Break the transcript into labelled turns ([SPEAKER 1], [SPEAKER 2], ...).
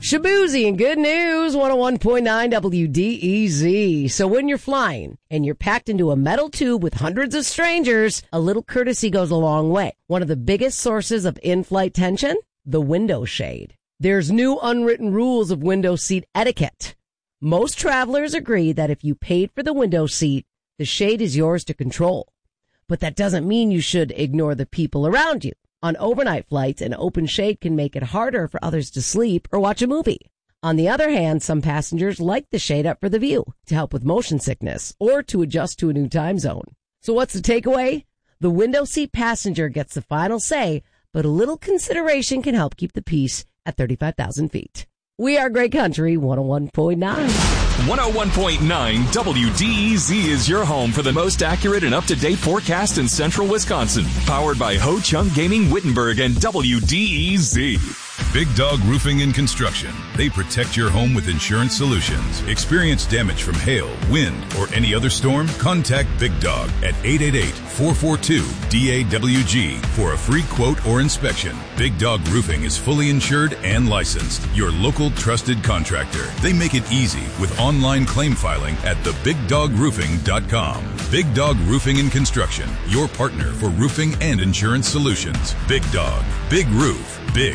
[SPEAKER 1] Shabuzi and good news, 101.9 WDEZ. So when you're flying and you're packed into a metal tube with hundreds of strangers, a little courtesy goes a long way. One of the biggest sources of in-flight tension? The window shade. There's new unwritten rules of window seat etiquette. Most travelers agree that if you paid for the window seat, the shade is yours to control. But that doesn't mean you should ignore the people around you. On overnight flights, an open shade can make it harder for others to sleep or watch a movie. On the other hand, some passengers like the shade up for the view to help with motion sickness or to adjust to a new time zone. So what's the takeaway? The window seat passenger gets the final say, but a little consideration can help keep the peace at 35,000 feet. We are Great Country 101.9.
[SPEAKER 2] 101.9 WDEZ is your home for the most accurate and up-to-date forecast in central Wisconsin. Powered by Ho Chung Gaming Wittenberg and WDEZ.
[SPEAKER 3] Big Dog Roofing and Construction. They protect your home with insurance solutions. Experience damage from hail, wind, or any other storm? Contact Big Dog at 888-442-DAWG for a free quote or inspection. Big Dog Roofing is fully insured and licensed. Your local trusted contractor. They make it easy with online claim filing at thebigdogroofing.com. Big Dog Roofing and Construction. Your partner for roofing and insurance solutions. Big Dog. Big Roof. Big